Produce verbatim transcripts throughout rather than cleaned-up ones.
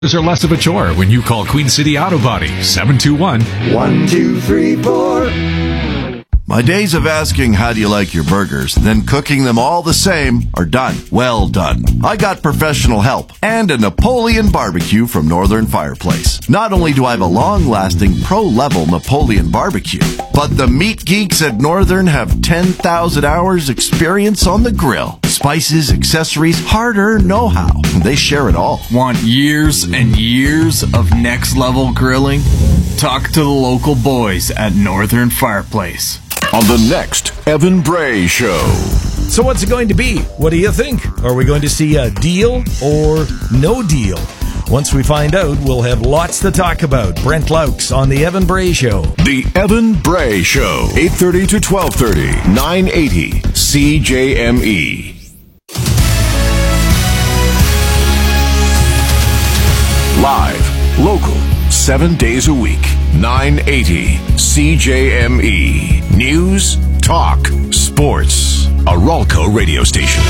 are less of a chore when you call Queen City Auto Body, seven two one, one two three four. My days of asking how do you like your burgers, then cooking them all the same are done. Well done. I got professional help and a Napoleon barbecue from Northern Fireplace. Not only do I have a long-lasting pro-level Napoleon barbecue, but the meat geeks at Northern have ten thousand hours experience on the grill. Spices, accessories, hard-earned know-how. They share it all. Want years and years of next-level grilling? Talk to the local boys at Northern Fireplace. On the next Evan Bray Show. So what's it going to be? What do you think? Are we going to see a deal or no deal? Once we find out, we'll have lots to talk about. Brent Laux on The Evan Bray Show. The Evan Bray Show. eight thirty to twelve thirty. nine eighty C J M E. Live, local, seven days a week. nine eighty C J M E. News, talk, sports. A Ralco radio station.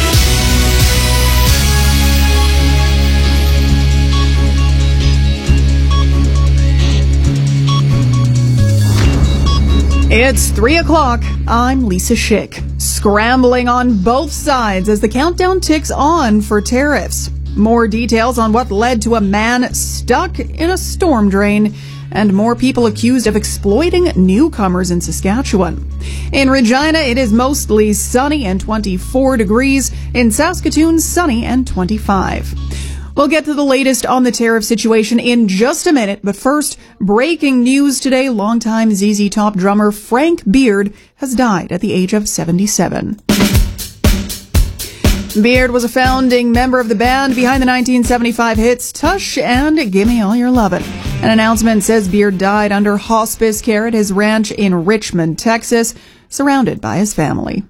It's three o'clock. I'm Lisa Schick. Scrambling on both sides as the countdown ticks on for tariffs. More details on what led to a man stuck in a storm drain and more people accused of exploiting newcomers in Saskatchewan. In Regina, it is mostly sunny and twenty-four degrees. In Saskatoon, sunny and twenty-five. We'll get to the latest on the tariff situation in just a minute, but first, breaking news today, longtime Z Z Top drummer Frank Beard has died at the age of seventy-seven. Beard was a founding member of the band behind the nineteen seventy-five hits Tush and Gimme All Your Lovin'. An announcement says Beard died under hospice care at his ranch in Richmond, Texas, surrounded by his family.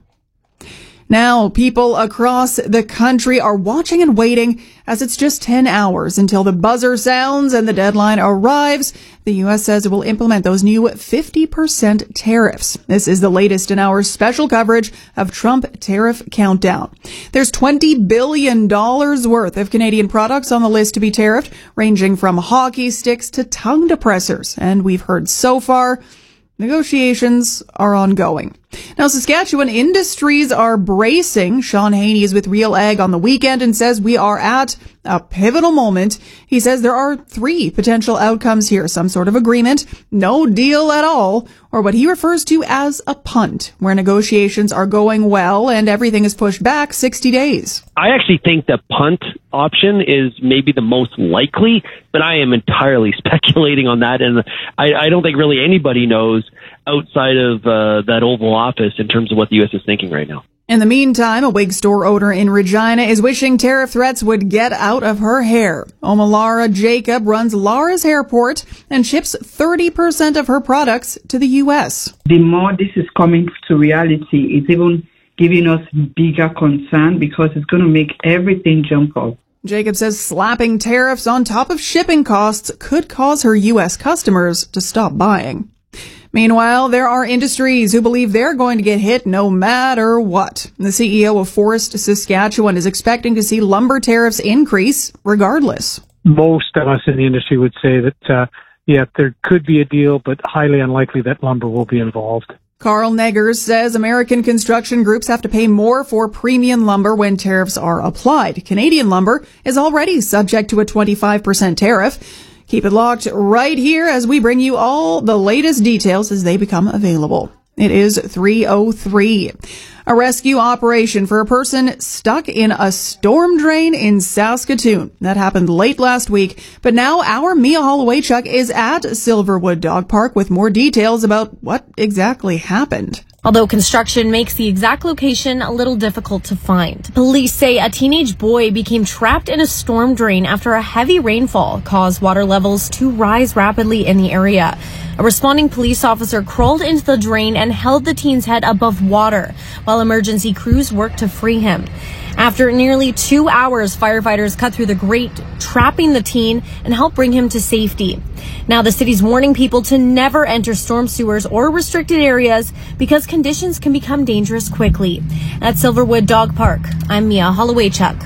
Now, people across the country are watching and waiting as it's just ten hours until the buzzer sounds and the deadline arrives. The U S says it will implement those new fifty percent tariffs. This is the latest in our special coverage of Trump Tariff Countdown. There's twenty billion dollars worth of Canadian products on the list to be tariffed, ranging from hockey sticks to tongue depressors. And we've heard so far, negotiations are ongoing. Now, Saskatchewan industries are bracing. Sean Haney is with Real Ag on the weekend and says we are at a pivotal moment. He says there are three potential outcomes here. Some sort of agreement, no deal at all, or what he refers to as a punt, where negotiations are going well and everything is pushed back sixty days. I actually think the punt option is maybe the most likely, but I am entirely speculating on that, and I, I don't think really anybody knows outside of uh, that Oval Office in terms of what the U S is thinking right now. In the meantime, a wig store owner in Regina is wishing tariff threats would get out of her hair. Omalara Jacob runs Lara's Hairport and ships thirty percent of her products to the U S. The more this is coming to reality, it's even giving us bigger concern because it's going to make everything jump up. Jacob says slapping tariffs on top of shipping costs could cause her U S customers to stop buying. Meanwhile, there are industries who believe they're going to get hit no matter what. The C E O of Forest Saskatchewan is expecting to see lumber tariffs increase regardless. Most of us in the industry would say that, uh, yeah, there could be a deal, but highly unlikely that lumber will be involved. Carl Neggers says American construction groups have to pay more for premium lumber when tariffs are applied. Canadian lumber is already subject to a twenty-five percent tariff. Keep it locked right here as we bring you all the latest details as they become available. It is three oh three. A rescue operation for a person stuck in a storm drain in Saskatoon. That happened late last week, but now our Mia Hollowaychuk is at Silverwood Dog Park with more details about what exactly happened. Although construction makes the exact location a little difficult to find. Police say a teenage boy became trapped in a storm drain after a heavy rainfall caused water levels to rise rapidly in the area. A responding police officer crawled into the drain and held the teen's head above water while emergency crews worked to free him. After nearly two hours, firefighters cut through the grate, trapping the teen and helped bring him to safety. Now the city's warning people to never enter storm sewers or restricted areas because conditions can become dangerous quickly. At Silverwood Dog Park, I'm Mia Hollowaychuk.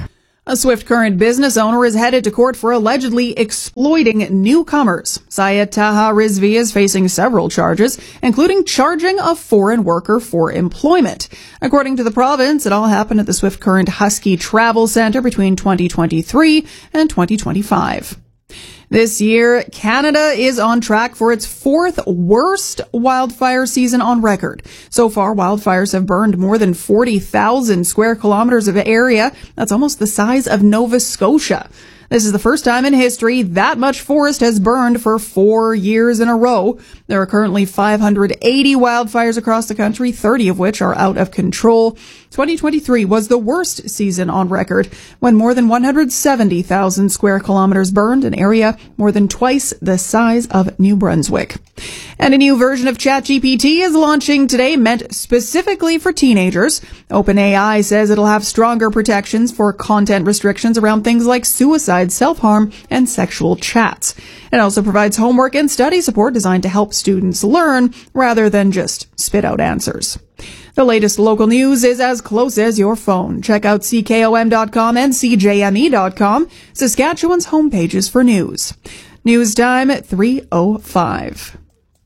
A Swift Current business owner is headed to court for allegedly exploiting newcomers. Syed Taha Rizvi is facing several charges, including charging a foreign worker for employment. According to the province, it all happened at the Swift Current Husky Travel Centre between twenty twenty-three and twenty twenty-five. This year, Canada is on track for its fourth worst wildfire season on record. So far, wildfires have burned more than forty thousand square kilometers of area. That's almost the size of Nova Scotia. This is the first time in history that much forest has burned for four years in a row. There are currently five hundred eighty wildfires across the country, thirty of which are out of control. twenty twenty-three was the worst season on record, when more than one hundred seventy thousand square kilometers burned, an area more than twice the size of New Brunswick. And a new version of ChatGPT is launching today, meant specifically for teenagers. OpenAI says it'll have stronger protections for content restrictions around things like suicide, self-harm, and sexual chats. It also provides homework and study support designed to help students learn rather than just spit out answers. The latest local news is as close as your phone. Check out C K O M dot com and C J M E dot com, Saskatchewan's homepages for news. News time at three oh five.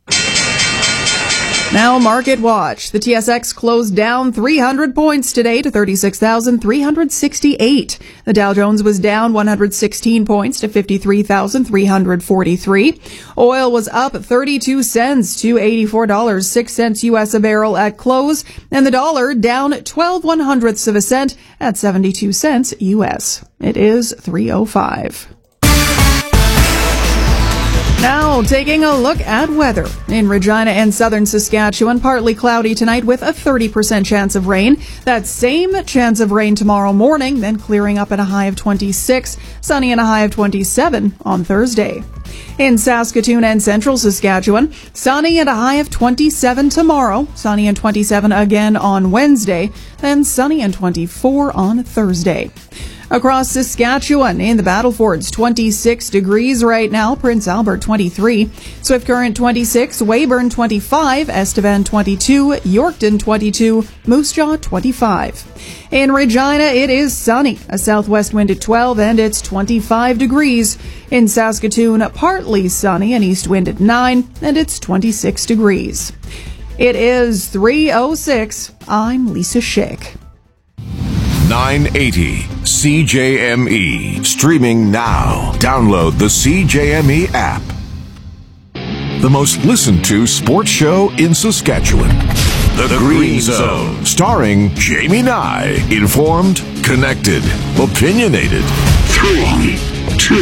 Now, Market Watch. The T S X closed down three hundred points today to thirty-six thousand three hundred sixty-eight. The Dow Jones was down one hundred sixteen points to fifty-three thousand three hundred forty-three. Oil was up thirty-two cents to eighty-four dollars and six cents U S a barrel at close, and the dollar down twelve one hundredths of a cent at seventy-two cents U S. It is three oh five. Now, taking a look at weather. In Regina and southern Saskatchewan, partly cloudy tonight with a thirty percent chance of rain. That same chance of rain tomorrow morning, then clearing up at a high of twenty-six, sunny and a high of twenty-seven on Thursday. In Saskatoon and central Saskatchewan, sunny and a high of twenty-seven tomorrow, sunny and twenty-seven again on Wednesday, then sunny and twenty-four on Thursday. Across Saskatchewan, in the Battlefords, twenty-six degrees right now, Prince Albert twenty-three, Swift Current twenty-six, Weyburn twenty-five, Estevan twenty-two, Yorkton twenty-two, Moose Jaw twenty-five. In Regina, it is sunny, a southwest wind at twelve, and it's twenty-five degrees. In Saskatoon, partly sunny, an east wind at nine, and it's twenty-six degrees. It is three oh six. I'm Lisa Schick. nine eighty C J M E. Streaming now. Download the C J M E app. The most listened to sports show in Saskatchewan. The, the Green, Green Zone. Zone. Starring Jamie Nye. Informed, connected, opinionated. Three, two,